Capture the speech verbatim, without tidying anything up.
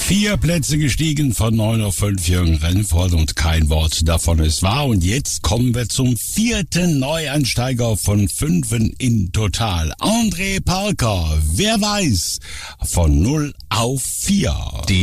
Vier Plätze gestiegen von neun auf fünf, Jürgen Rennfort, und kein Wort davon ist wahr. Und jetzt kommen wir zum vierten Neuansteiger von fünfen in total. André Parker, wer weiß, von null auf vier. Die